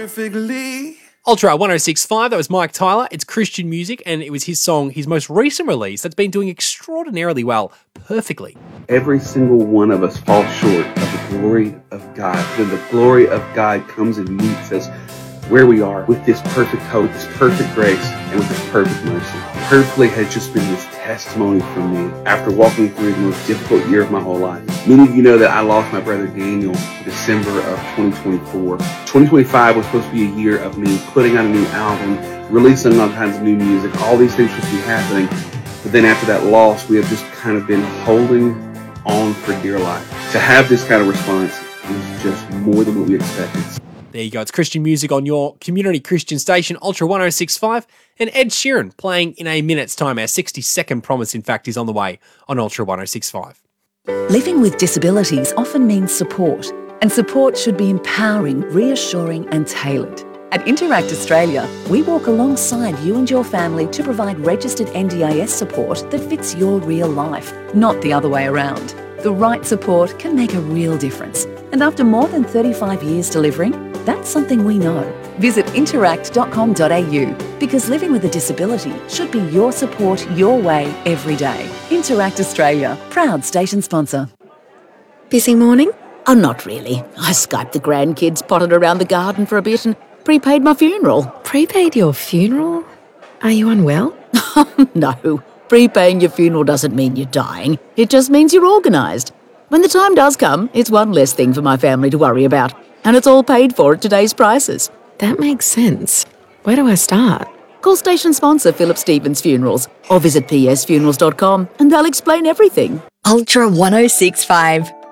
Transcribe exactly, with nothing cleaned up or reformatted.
perfectly. Ultra one oh six point five, that was Mike Tyler. It's Christian music, and it was his song, his most recent release, that's been doing extraordinarily well, Perfectly. Every single one of us falls short of the glory of God. Then the glory of God comes and meets us where we are with this perfect hope, this perfect grace, and with this perfect mercy. Perfectly has just been this testimony for me after walking through the most difficult year of my whole life. Many of you know that I lost my brother Daniel in December of twenty twenty-four. twenty twenty-five was supposed to be a year of me putting out a new album, releasing all kinds of new music, all these things supposed to be happening. But then after that loss, we have just kind of been holding on for dear life. To have this kind of response is just more than what we expected. There you go. It's Christian music on your community Christian station, Ultra one oh six point five, and Ed Sheeran playing in a minute's time. Our sixty-second promise, in fact, is on the way on Ultra one oh six point five. Living with disabilities often means support, and support should be empowering, reassuring and tailored. At Interact Australia, we walk alongside you and your family to provide registered N D I S support that fits your real life, not the other way around. The right support can make a real difference. And after more than thirty-five years delivering, that's something we know. Visit interact dot com dot a u because living with a disability should be your support your way every day. Interact Australia, proud station sponsor. Busy morning? Oh, not really. I Skyped the grandkids, potted around the garden for a bit and prepaid my funeral. Prepaid your funeral? Are you unwell? No. Prepaying your funeral doesn't mean you're dying. It just means you're organised. When the time does come, it's one less thing for my family to worry about. And it's all paid for at today's prices. That makes sense. Where do I start? Call station sponsor Philip Stevens Funerals or visit p s funerals dot com and they'll explain everything. Ultra one oh six point five.